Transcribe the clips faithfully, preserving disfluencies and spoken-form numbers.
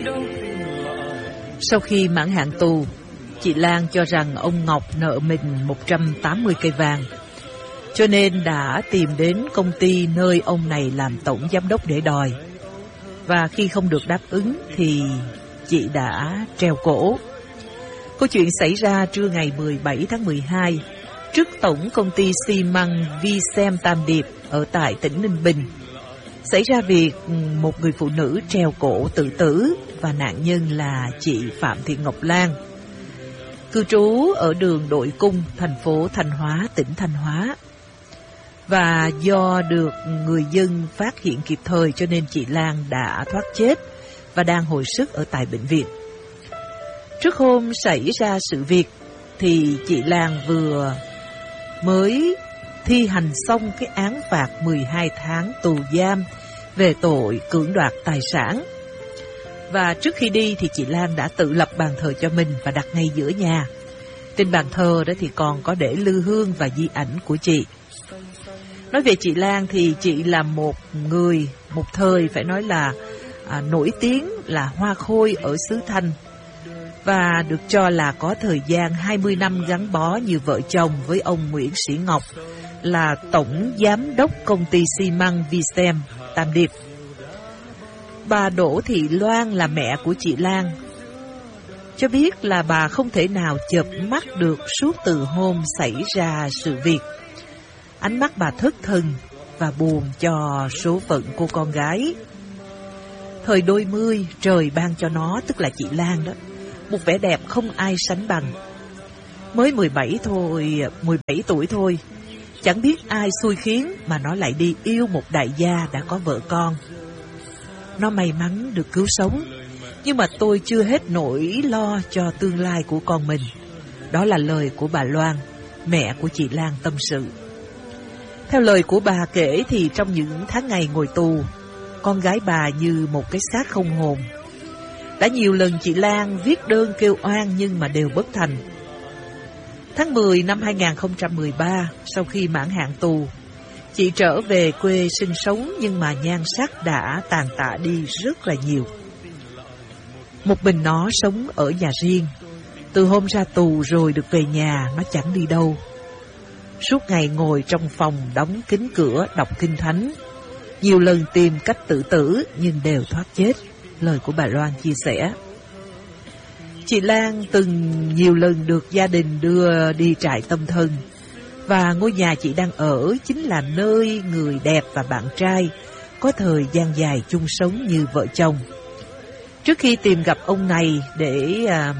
Sau khi mãn hạn tù, chị Lan cho rằng ông Ngọc nợ mình một trăm tám mươi cây vàng, cho nên đã tìm đến công ty nơi ông này làm tổng giám đốc để đòi. Và khi không được đáp ứng thì chị đã treo cổ. Câu chuyện xảy ra trưa ngày mười bảy tháng mười hai trước tổng công ty xi măng Visem Tam Điệp ở tại tỉnh Ninh Bình. Xảy ra việc một người phụ nữ treo cổ tự tử và nạn nhân là chị Phạm Thị Ngọc Lan, cư trú ở đường Đội Cung, thành phố Thanh Hóa, tỉnh Thanh Hóa. Và do được người dân phát hiện kịp thời cho nên chị Lan đã thoát chết và đang hồi sức ở tại bệnh viện. Trước hôm xảy ra sự việc thì chị Lan vừa mới thi hành xong cái án phạt mười hai tháng tù giam về tội cưỡng đoạt tài sản. Và trước khi đi thì chị Lan đã tự lập bàn thờ cho mình và đặt ngay giữa nhà. Trên bàn thờ đó thì còn có để lư hương và di ảnh của chị. Nói về chị Lan thì chị là một người, một thời phải nói là à, nổi tiếng là hoa khôi ở xứ Thanh. Và được cho là có thời gian hai mươi năm gắn bó như vợ chồng với ông Nguyễn Sĩ Ngọc, là tổng giám đốc công ty xi măng Visem Tam Điệp. Bà Đỗ Thị Loan là mẹ của chị Lan cho biết là bà không thể nào chợp mắt được suốt từ hôm xảy ra sự việc. Ánh mắt bà thất thần và buồn cho số phận cô con gái. Thời đôi mươi, trời ban cho nó, tức là chị Lan đó, một vẻ đẹp không ai sánh bằng. Mới mười bảy thôi, mười bảy tuổi thôi, chẳng biết ai xui khiến mà nó lại đi yêu một đại gia đã có vợ con. Nó may mắn được cứu sống, nhưng mà tôi chưa hết nỗi lo cho tương lai của con mình. Đó là lời của bà Loan, mẹ của chị Lan tâm sự. Theo lời của bà kể thì trong những tháng ngày ngồi tù, con gái bà như một cái xác không hồn. Đã nhiều lần chị Lan viết đơn kêu oan nhưng mà đều bất thành. Tháng mười năm hai nghìn không trăm mười ba, sau khi mãn hạn tù, chị trở về quê sinh sống nhưng mà nhan sắc đã tàn tạ đi rất là nhiều. Một mình nó sống ở nhà riêng. Từ hôm ra tù rồi được về nhà, nó chẳng đi đâu. Suốt ngày ngồi trong phòng đóng kín cửa đọc kinh thánh. Nhiều lần tìm cách tự tử nhưng đều thoát chết. Lời của bà Loan chia sẻ. Chị Lan từng nhiều lần được gia đình đưa đi trại tâm thân. Và ngôi nhà chị đang ở chính là nơi người đẹp và bạn trai có thời gian dài chung sống như vợ chồng. Trước khi tìm gặp ông này để à,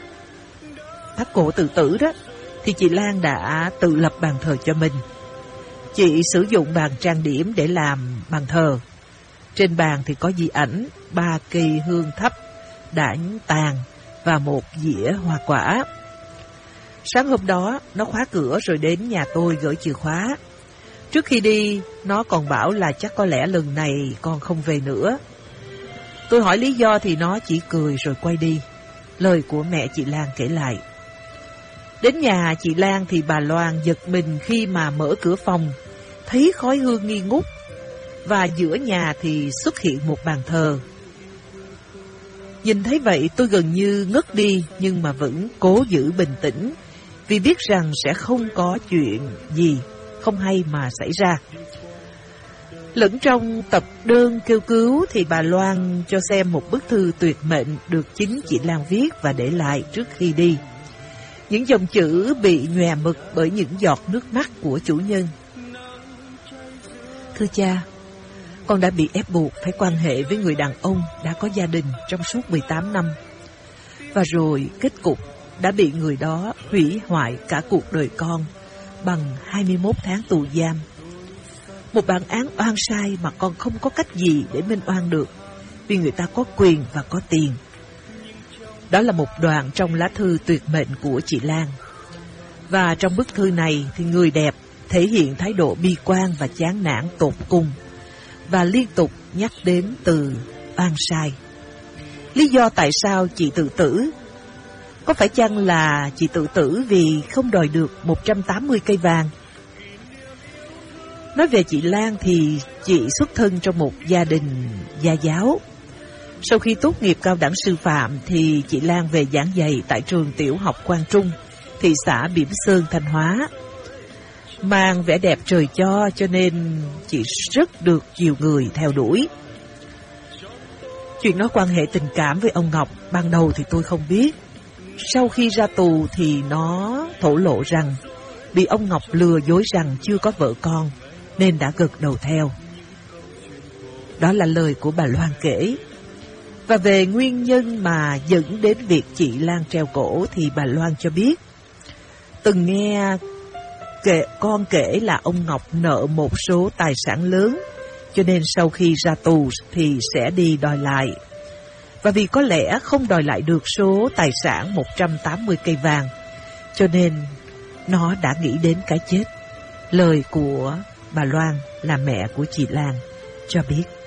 thắt cổ tự tử đó, thì chị Lan đã tự lập bàn thờ cho mình. Chị sử dụng bàn trang điểm để làm bàn thờ. Trên bàn thì có di ảnh, ba cây hương thấp, đãng tàn và một dĩa hoa quả. Sáng hôm đó, nó khóa cửa rồi đến nhà tôi gửi chìa khóa. Trước khi đi, nó còn bảo là chắc có lẽ lần này con không về nữa. Tôi hỏi lý do thì nó chỉ cười rồi quay đi. Lời của mẹ chị Lan kể lại. Đến nhà chị Lan thì bà Loan giật mình khi mà mở cửa phòng, thấy khói hương nghi ngút. Và giữa nhà thì xuất hiện một bàn thờ. Nhìn thấy vậy tôi gần như ngất đi, nhưng mà vẫn cố giữ bình tĩnh, vì biết rằng sẽ không có chuyện gì không hay mà xảy ra. Lẫn trong tập đơn kêu cứu thì bà Loan cho xem một bức thư tuyệt mệnh được chính chị Lan viết và để lại trước khi đi. Những dòng chữ bị nhòe mực bởi những giọt nước mắt của chủ nhân. Thưa cha, con đã bị ép buộc phải quan hệ với người đàn ông đã có gia đình trong suốt mười tám năm. Và rồi kết cục đã bị người đó hủy hoại cả cuộc đời con bằng hai mươi mốt tháng tù giam. Một bản án oan sai mà con không có cách gì để minh oan được, vì người ta có quyền và có tiền. Đó là một đoạn trong lá thư tuyệt mệnh của chị Lan. Và trong bức thư này thì người đẹp thể hiện thái độ bi quan và chán nản tột cùng, và liên tục nhắc đến từ oan sai. Lý do tại sao chị tự tử? Có phải chăng là chị tự tử vì không đòi được một trăm tám mươi cây vàng? Nói về chị Lan thì chị xuất thân trong một gia đình gia giáo. Sau khi tốt nghiệp cao đẳng sư phạm thì chị Lan về giảng dạy tại trường tiểu học Quang Trung, thị xã Bỉm Sơn, Thanh Hóa. Mang vẻ đẹp trời cho cho nên chị rất được nhiều người theo đuổi. Chuyện nói quan hệ tình cảm với ông Ngọc ban đầu thì tôi không biết. Sau khi ra tù thì nó thổ lộ rằng bị ông Ngọc lừa dối rằng chưa có vợ con nên đã gật đầu theo. Đó là lời của bà Loan kể. Và về nguyên nhân mà dẫn đến việc chị Lan treo cổ thì bà Loan cho biết từng nghe kể, con kể là ông Ngọc nợ một số tài sản lớn, cho nên sau khi ra tù thì sẽ đi đòi lại. Và vì có lẽ không đòi lại được số tài sản một trăm tám mươi cây vàng, cho nên nó đã nghĩ đến cái chết. Lời của bà Loan là mẹ của chị Lan cho biết.